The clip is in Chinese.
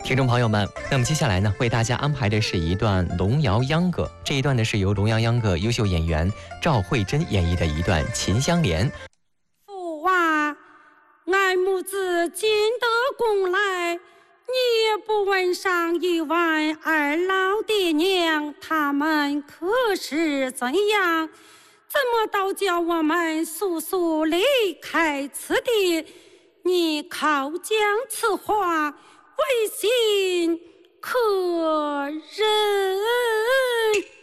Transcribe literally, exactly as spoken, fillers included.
听众朋友们，那么接下来呢，为大家安排的是一段龙谣秧歌。这一段呢，是由龙谣秧歌优秀演员赵慧珍演绎的一段《秦香莲》。 父啊，俺母子尽得功来，你也不问上一问二老爹娘，他们可是怎样？怎么倒叫我们速速离开此地？你靠将此话为心可忍。